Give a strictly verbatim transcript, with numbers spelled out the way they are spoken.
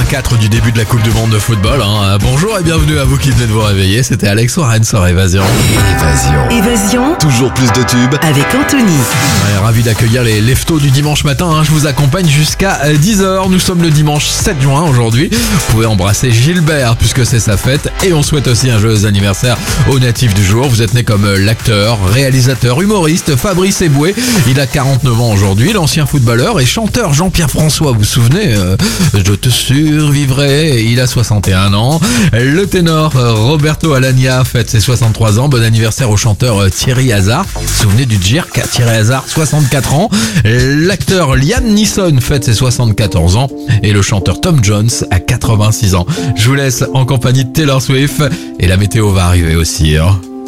quatre du début de la Coupe du Monde de football. Hein. Bonjour et bienvenue à vous qui venez de vous réveiller. C'était Alex Warren sur Évasion. Évasion. Évasion. Toujours plus de tubes avec Anthony. Ouais, ravi d'accueillir les leftos du dimanche matin. Hein. Je vous accompagne jusqu'à dix heures. Nous sommes le dimanche sept juin aujourd'hui. Vous pouvez embrasser Gilbert puisque c'est sa fête. Et on souhaite aussi un joyeux anniversaire au natif du jour. Vous êtes né comme l'acteur, réalisateur, humoriste Fabrice Eboué. Il a quarante-neuf ans aujourd'hui. L'ancien footballeur et chanteur Jean-Pierre François. Vous vous souvenez euh, Je te survivrai. Il a soixante et un ans. Le ténor Roberto Alagna fête ses soixante-trois ans. Bon anniversaire au chanteur Thierry Hazard. Vous vous souvenez du G I R C, Thierry Hazard, soixante-quatre ans. L'acteur Liam Neeson fête ses soixante-quatorze ans. Et le chanteur Tom Jones a quatre-vingt-six ans. Je vous laisse en compagnie de Taylor Swift. Et la météo va arriver aussi. Hein.